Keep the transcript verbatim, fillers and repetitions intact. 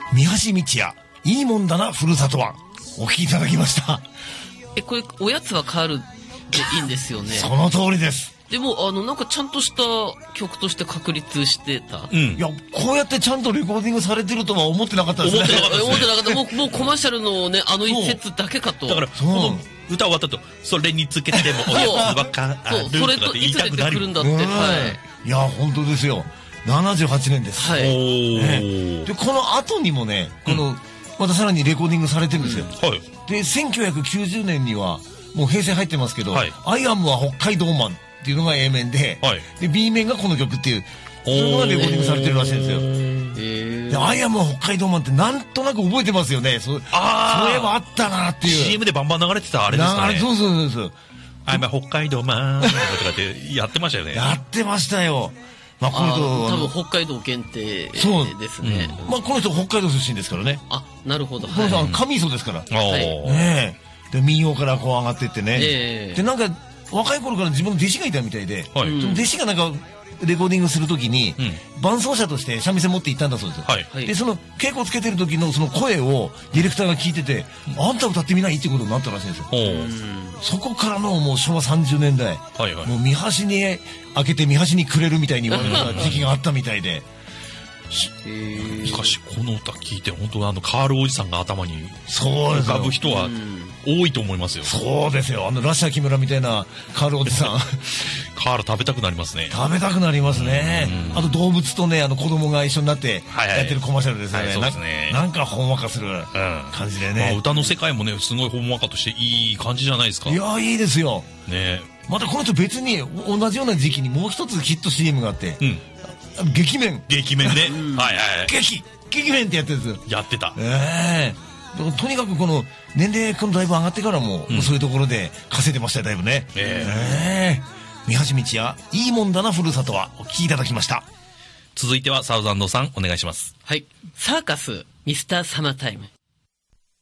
三橋道也いいもんだなふるさとはお聞きいただきました。 え、これおやつは変わるでいいんですよね。 その通りです。 でもあのなんかちゃんとした曲として確立してた、 うん、いやこうやってちゃんとレコーディングされてるとは思ってなかったですね。 思ってなかったですね。思ってなかった。もう、もうコマーシャルのねあの一節だけかと。 だからこの歌終わったとそれにつけてもおやつばっかあるとかって言いたくなる。 そうそれといつ出てくるんだって、はい、 いや本当ですよ。ななじゅうはちねんです、 はい、 ね、でこの後にもねこの、うん、またさらにレコーディングされてるんですよ、 うんはい、でせんきゅうひゃくきゅうじゅうねんにはもう平成入ってますけど、はい、アイアムは北海道マンっていうのが A 面で、はい、で B 面がこの曲っていうそういうのがレコーディングされてるらしいんですよ。でアイアムは北海道マンってなんとなく覚えてますよね。そあそういえばあったなっていうシーエム でバンバン流れてたあれですかね。 そうそうそうそうアイアムは北海道マンとかってやってましたよね。 やってましたよ。まあ、この人多分北海道限定ですね、 うん、まあこの人北海道出身ですからね。 あなるほど。 この人は上磯ですから、 はい、 ねえで民謡からこう上がっていってね、 えー、 でなんか若い頃から自分の弟子がいたみたいで、はい、その弟子がなんかレコーディングするときに、うん、伴奏者として三味線持って行ったんだそうですよ、はい、でその稽古つけてる時のその声をディレクターが聞いてて、うん、あんた歌ってみないっていうことになったらしいんですよ。そこからのもうしょわさんじゅうねんだい、はいはい、もう三橋に開けて三橋にくれるみたいに言われた時期があったみたいでしかしこの歌聞いて本当あのカールおじさんが頭に浮かぶ人は多いと思いますよ。 そうですよ。あのラッシャー木村みたいなカールおじさんカール食べたくなりますね。 食べたくなりますね。あと動物とねあの子供が一緒になってやってるコマーシャルですよね、はいはい、ねな, なんかほんわかする感じでね、うんまあ、 歌の世界もねすごいほんわかとしていい感じじゃないですか。 いやいいですよね。 またこの人別に同じような時期にもう一つヒット シーエム があって、うん、劇面劇面ね、うん、はいはい劇劇面ってやってるんですよ。 やってた。 ええー、とにかくこの年齢このだいぶ上がってからも、うん、そういうところで稼いでましたよだいぶね。ええー、三橋道也いいもんだなふるさとはお聴きいただきました。 続いてはサウザンドさんお願いします。 はい、サーカスミスターサマータイム。